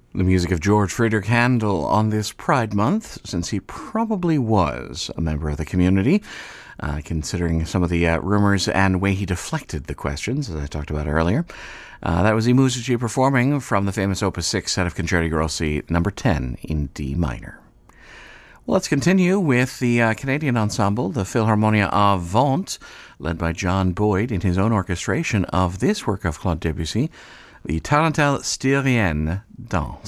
The music of George Friedrich Handel on this Pride Month, since he probably was a member of the community, considering some of the rumors and way he deflected the questions, as I talked about earlier. That was I Musici performing from the famous Opus 6 set of Concerti Grossi number 10 in D minor. Well, let's continue with the Canadian ensemble, the Philharmonia Avant, led by John Boyd in his own orchestration of this work of Claude Debussy, the Tarentelle Styrienne Danse.